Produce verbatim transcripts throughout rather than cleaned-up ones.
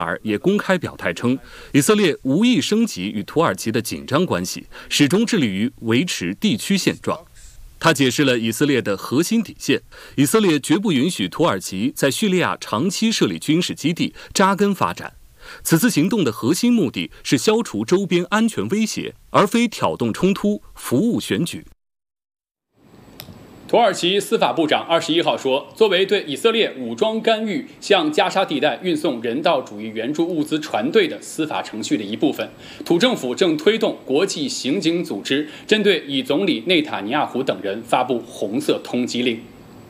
而也公开表态称，以色列无意升级与土耳其的紧张关系，始终致力于维持地区现状。他解释了以色列的核心底线：以色列绝不允许土耳其在叙利亚长期设立军事基地、扎根发展。此次行动的核心目的是消除周边安全威胁，而非挑动冲突、服务选举。 土耳其司法部长二十一号说，作为对以色列武装干预向加沙地带运送人道主义援助物资船队的司法程序的一部分，土政府正推动国际刑警组织针对以总理内塔尼亚胡等人发布红色通缉令。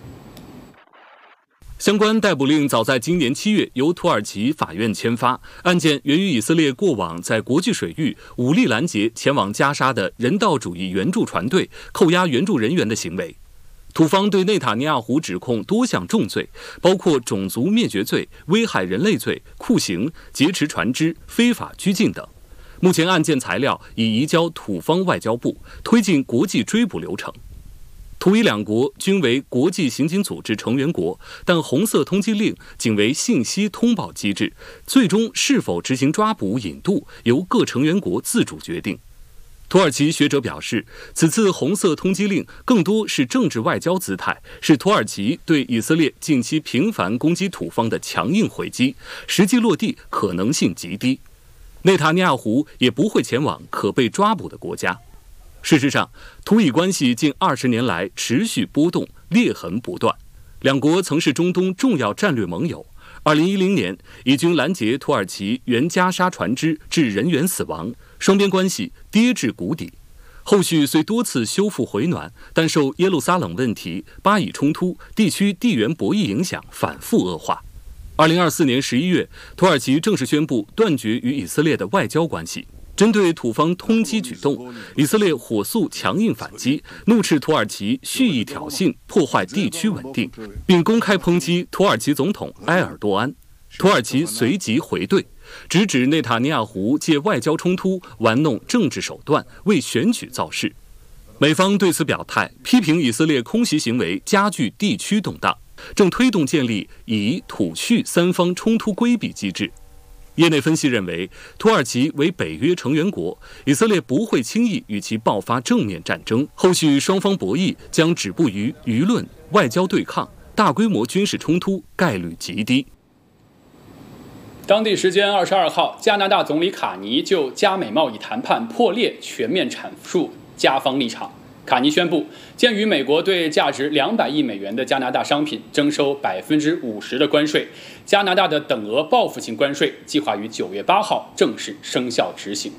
相关逮捕令早在今年七月由土耳其法院签发，案件源于以色列过往在国际水域武力拦截前往加沙的人道主义援助船队扣押援助人员的行为。土方对内塔尼亚胡指控多项重罪，包括种族灭绝罪、危害人类罪、酷刑、劫持船只、非法拘禁等。目前案件材料已移交土方外交部，推进国际追捕流程。土以两国均为国际刑警组织成员国，但红色通缉令仅为信息通报机制，最终是否执行抓捕引渡由各成员国自主决定。土耳其学者表示，此次红色通缉令更多是政治外交姿态，是土耳其对以色列近期频繁攻击土方的强硬回击，实际落地可能性极低。内塔尼亚胡也不会前往可被抓捕的国家。事实上，土以关系近二十年来持续波动，裂痕不断。两国曾是中东重要战略盟友。二零一零年，以军拦截土耳其援加沙船只，致人员死亡，双边关系跌至谷底。后续虽多次修复回暖，但受耶路撒冷问题、巴以冲突、地区地缘博弈影响，反复恶化。二零二四年十一月，土耳其正式宣布断绝与以色列的外交关系。针对土方通缉举动，以色列火速强硬反击，怒斥土耳其蓄意挑衅，破坏地区稳定，并公开抨击土耳其总统埃尔多安。土耳其随即回怼，直指内塔尼亚胡借外交冲突玩弄政治手段，为选举造势。美方对此表态，批评以色列空袭行为加剧地区动荡，正推动建立以土叙三方冲突规避机制。业内分析认为，土耳其为北约成员国，以色列不会轻易与其爆发正面战争，后续双方博弈将止步于舆论、外交对抗，大规模军事冲突概率极低。 当地时间二十二号，加拿大总理卡尼就加美贸易谈判破裂全面阐述加方立场。卡尼宣布，鉴于美国对价值两百亿美元的加拿大商品征收百分之五十的关税，加拿大的等额报复性关税计划于九月八号正式生效执行。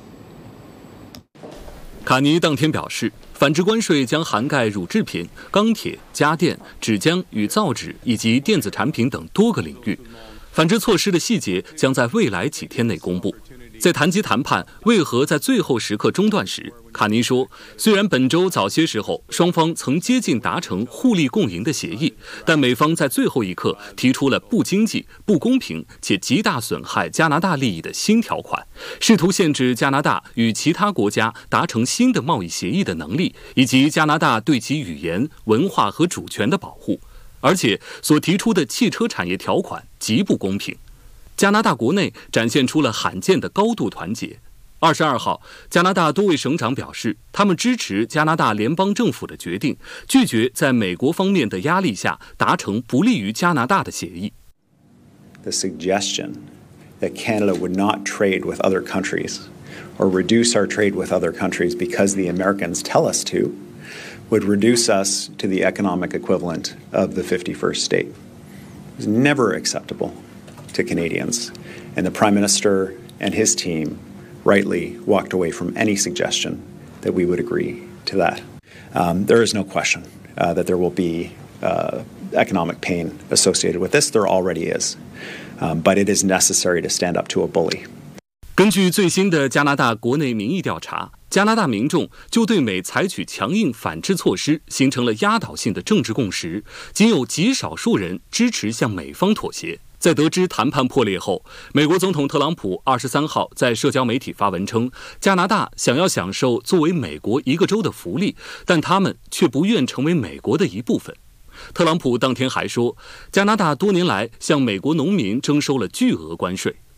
卡尼当天表示，反制关税将涵盖乳制品、钢铁、家电、纸浆与造纸以及电子产品等多个领域。反制措施的细节将在未来几天内公布。在谈及谈判为何在最后时刻中断时，卡尼说，虽然本周早些时候双方曾接近达成互利共赢的协议，但美方在最后一刻提出了不经济、不公平且极大损害加拿大利益的新条款，试图限制加拿大与其他国家达成新的贸易协议的能力，以及加拿大对其语言、文化和主权的保护。而且所提出的汽车产业条款极不公平。加拿大国内展现出了罕见的高度团结。二十二号，加拿大多位省长表示，他们支持加拿大联邦政府的决定，拒绝在美国方面的压力下达成不利于加拿大的协议。 The suggestion that Canada would not trade with other countries or reduce our trade with other countries because the Americans tell us to would reduce us to the economic equivalent of the fifty-first state. It was never acceptable to Canadians, and the Prime Minister and his team rightly walked away from any suggestion that we would agree to that. Um, there is no question uh, that there will be uh, economic pain associated with this. There already is, um, but it is necessary to stand up to a bully. 根据最新的加拿大国内民意调查，加拿大民众就对美采取强硬反制措施形成了压倒性的政治共识，仅有极少数人支持向美方妥协。在得知谈判破裂后，美国总统特朗普二十三号在社交媒体发文称，加拿大想要享受作为美国一个州的福利，但他们却不愿成为美国的一部分。特朗普当天还说，加拿大多年来向美国农民征收了巨额关税，